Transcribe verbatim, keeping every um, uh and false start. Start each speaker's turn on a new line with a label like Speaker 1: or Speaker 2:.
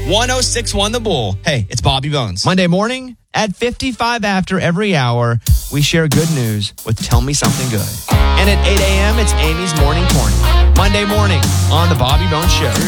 Speaker 1: one oh six point one The Bull. Hey, it's Bobby Bones.
Speaker 2: Monday morning at fifty-five after every hour, we share good news with Tell Me Something Good. And at eight a.m., it's Amy's Morning Corny. Monday morning on The Bobby Bones Show.